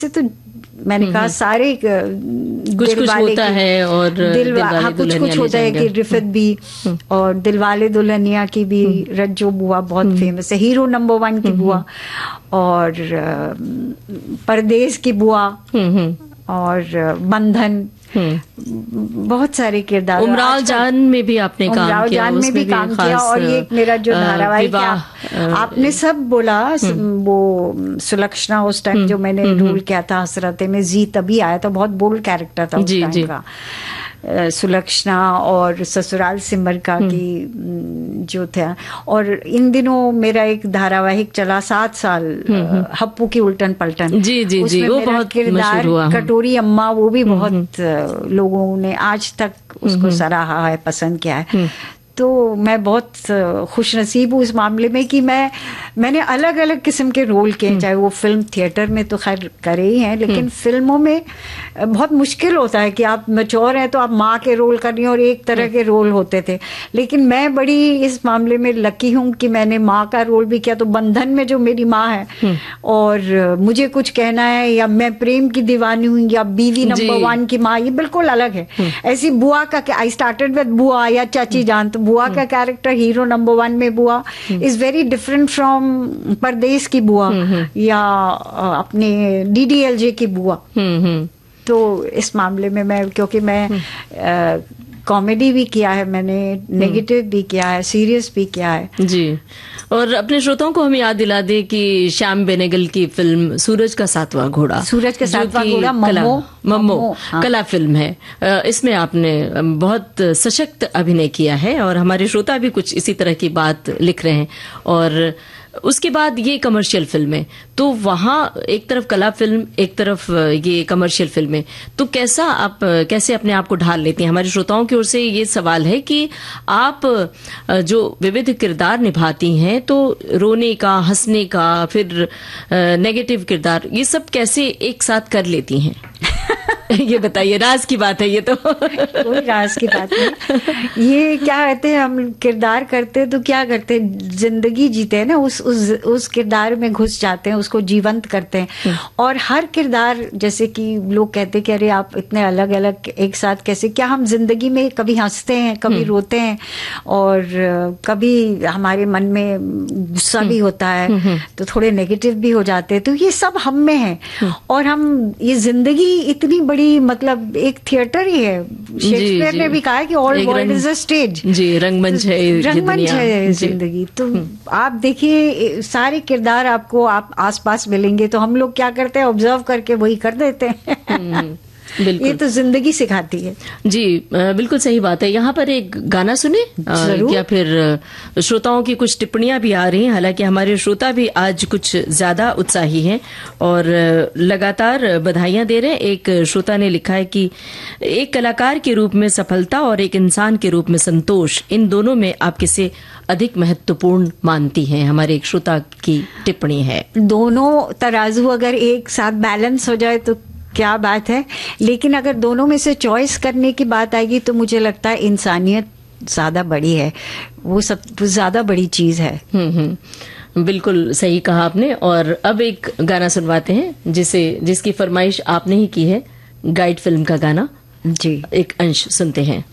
तो मैंने कहा सारे कुछ होता है और दिलवाले कुछ होता है कि रिफत भी और दिलवाले दुल्हनिया की भी रज्जो बुआ बहुत फेमस है, हीरो नंबर 1 की बुआ, और परदेश की बुआ, और बंधन, बहुत सारे किरदार। उमराव जान में भी आपने काम किया, जान में भी काम किया, और ये मेरा जो धारावाहिक आपने सब बोला, वो सुलक्षणा उस टाइम जो मैंने रोल किया था हसरते में, जी तभी आया था, बहुत बोल्ड कैरेक्टर था उस टाइम का। सुलक्षणा और ससुराल सिमर का की जो था। और इन दिनों मेरा एक धारावाहिक चला 7 साल, हप्पू की उल्टन पलटन, जी वो बहुत मशहूर हुआ। कटोरी अम्मा, वो भी बहुत लोगों ने आज तक उसको सराहा है, पसंद किया है। तो मैं बहुत खुश नसीब हूँ इस मामले में कि मैंने अलग अलग किस्म के रोल किए, चाहे वो फिल्म थिएटर में तो खैर करे ही हैं, लेकिन फिल्मों में बहुत मुश्किल होता है कि आप मैच्योर हैं तो आप माँ के रोल कर रही हैं, और एक तरह के रोल होते थे। लेकिन मैं बड़ी इस मामले में लकी हूँ कि मैंने माँ का रोल भी किया। तो बंधन में जो मेरी माँ है, और मुझे कुछ कहना है, या मैं प्रेम की दीवानी हूँ, या बीवी नंबर 1 की माँ, ये बिल्कुल अलग है। ऐसी बुआ का, आई स्टार्टेड विद बुआ या चाची जान, तो बुआ का कैरेक्टर हीरो नंबर 1 में बुआ इज वेरी डिफरेंट फ्रॉम परदेश की बुआ या अपने DDLJ की बुआ। तो इस मामले में मैं, क्योंकि मैं कॉमेडी भी किया है मैंने, नेगेटिव भी किया है, सीरियस भी किया है जी। और अपने श्रोताओं को हम याद दिला दें कि श्याम बेनेगल की फिल्म सूरज का सातवां घोड़ा, मम्मो कला फिल्म है। इसमें आपने बहुत सशक्त अभिनय किया है, और हमारे श्रोता भी कुछ इसी तरह की बात लिख रहे हैं। और उसके बाद ये कमर्शियल फिल्में, तो वहाँ एक तरफ कला फिल्म, एक तरफ ये कमर्शियल फिल्में, तो कैसे अपने आप को ढाल लेती हैं? हमारे श्रोताओं की ओर से ये सवाल है कि आप जो विविध किरदार निभाती हैं, तो रोने का, हंसने का, फिर नेगेटिव किरदार, ये सब कैसे एक साथ कर लेती हैं? ये बताइए, राज की बात है ये तो। कोई राज की बात नहीं। ये क्या कहते हैं, हम किरदार करते हैं तो क्या करते हैं, जिंदगी जीते हैं ना, उस किरदार में घुस जाते हैं, उसको जीवंत करते हैं। और हर किरदार, जैसे कि लोग कहते हैं कि अरे आप इतने अलग अलग एक साथ कैसे, क्या हम जिंदगी में कभी हंसते हैं, कभी रोते हैं, और कभी हमारे मन में गुस्सा भी होता है, तो थोड़े नेगेटिव भी हो जाते हैं। तो ये सब हम में है, और हम, ये जिंदगी इतनी बड़ी, मतलब एक थिएटर ही है। शेक्सपियर ने भी कहा है कि all world is a stage. जी, रंगमंच है जिंदगी। तो आप देखिए, सारे किरदार आपको आसपास मिलेंगे, तो हम लोग क्या करते हैं, ऑब्जर्व करके वही कर देते हैं। ये तो जिंदगी सिखाती है। जी, बिल्कुल सही बात है। यहाँ पर एक गाना सुने, या फिर श्रोताओं की कुछ टिप्पणियां भी आ रही हैं। हालांकि हमारे श्रोता भी आज कुछ ज्यादा उत्साही हैं और लगातार बधाइयां दे रहे हैं। एक श्रोता ने लिखा है कि एक कलाकार के रूप में सफलता और एक इंसान के रूप में संतोष, इन दोनों में आप किसे अधिक महत्वपूर्ण मानती हैं? हमारे एक श्रोता की टिप्पणी है। दोनों तराजू अगर एक साथ बैलेंस हो जाए तो क्या बात है, लेकिन अगर दोनों में से चॉइस करने की बात आएगी तो मुझे लगता है इंसानियत ज्यादा बड़ी है, वो सब ज्यादा बड़ी चीज है। बिल्कुल सही कहा आपने। और अब एक गाना सुनवाते हैं जिसकी फरमाइश आपने ही की है, गाइड फिल्म का गाना। जी, एक अंश सुनते हैं।